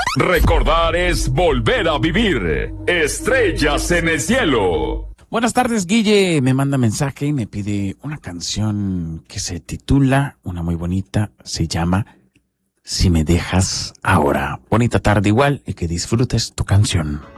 Recordar es volver a vivir. Estrellas en el cielo. Buenas tardes, Guille. Me manda mensaje y me pide una canción que se titula, una muy bonita, se llama Si me dejas ahora. Bonita tarde igual y que disfrutes tu canción.